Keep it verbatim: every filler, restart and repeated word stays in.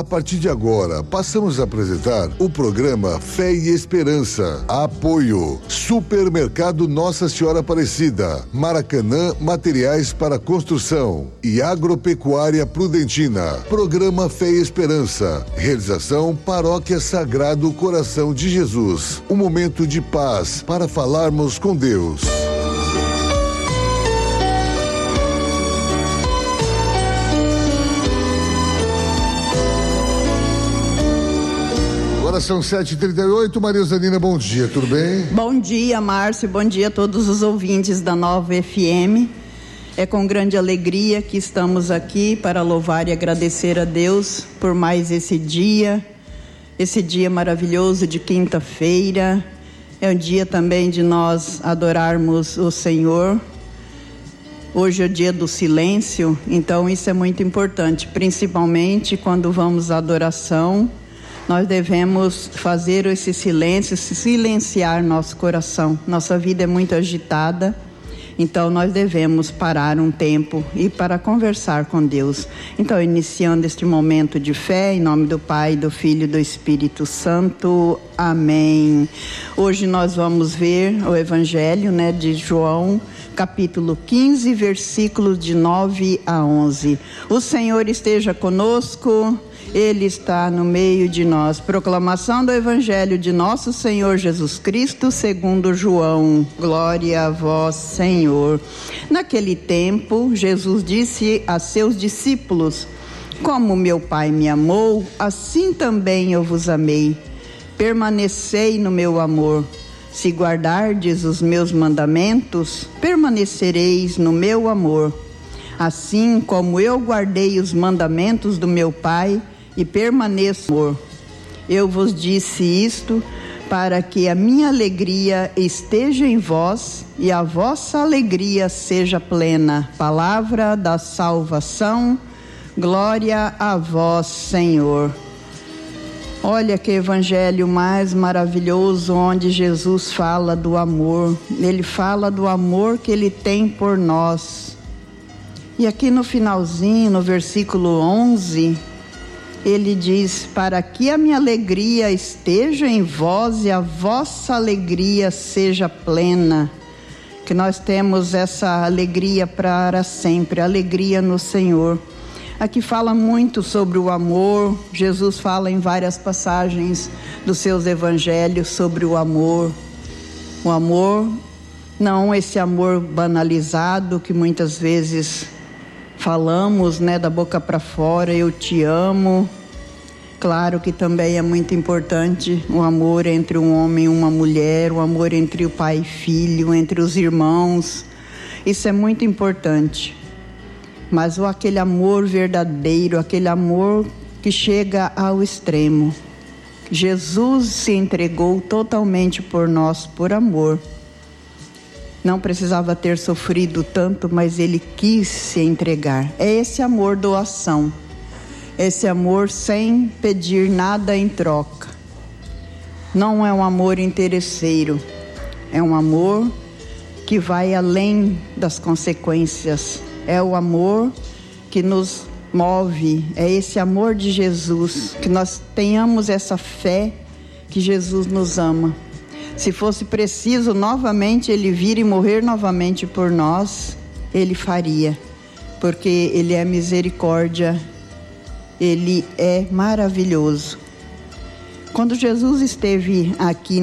A partir de agora, passamos a apresentar o programa Fé e Esperança. Apoio: Supermercado Nossa Senhora Aparecida, Maracanã Materiais para Construção e Agropecuária Prudentina. Programa Fé e Esperança. Realização Paróquia Sagrado Coração de Jesus. Um momento de paz para falarmos com Deus. Agora são sete e trinta e oito, Maria Zanina, bom dia, tudo bem? Bom dia, Márcio, bom dia a todos os ouvintes da Nova F M. É com grande alegria que estamos aqui para louvar e agradecer a Deus por mais esse dia, esse dia maravilhoso de quinta-feira. É um dia também de nós adorarmos o Senhor. Hoje é o dia do silêncio, então isso é muito importante, principalmente quando vamos à adoração. Nós devemos fazer esse silêncio, silenciar nosso coração. Nossa vida é muito agitada, então nós devemos parar um tempo e para conversar com Deus. Então, iniciando este momento de fé, em nome do Pai, do Filho e do Espírito Santo. Amém. Hoje nós vamos ver o Evangelho, né, de João, capítulo quinze, versículos de nove a onze. O Senhor esteja conosco. Ele está no meio de nós. Proclamação do Evangelho de nosso Senhor Jesus Cristo, segundo João. Glória a vós, Senhor. Naquele tempo, Jesus disse a seus discípulos: como meu Pai me amou, assim também eu vos amei. Permanecei no meu amor. Se guardardes os meus mandamentos, permanecereis no meu amor. Assim como eu guardei os mandamentos do meu Pai e permaneço no amor. Eu vos disse isto para que a minha alegria esteja em vós e a vossa alegria seja plena. Palavra da salvação. Glória a vós, Senhor. Olha que evangelho mais maravilhoso, onde Jesus fala do amor. Ele fala do amor que ele tem por nós. E aqui no finalzinho, no versículo onze, ele diz: para que a minha alegria esteja em vós e a vossa alegria seja plena. Que nós temos essa alegria para sempre, alegria no Senhor. Aqui fala muito sobre o amor. Jesus fala em várias passagens dos seus evangelhos sobre o amor. O amor, não esse amor banalizado que muitas vezes falamos, né, da boca para fora, eu te amo. Claro que também é muito importante o amor entre um homem e uma mulher, o amor entre o pai e filho, entre os irmãos. Isso é muito importante. Mas o aquele amor verdadeiro, aquele amor que chega ao extremo. Jesus se entregou totalmente por nós, por amor. Não precisava ter sofrido tanto, mas ele quis se entregar. É esse amor doação. Esse amor sem pedir nada em troca. Não é um amor interesseiro. É um amor que vai além das consequências. É o amor que nos move. É esse amor de Jesus. Que nós tenhamos essa fé que Jesus nos ama. Se fosse preciso novamente ele vir e morrer novamente por nós, ele faria, porque ele é misericórdia, ele é maravilhoso. Quando Jesus esteve aqui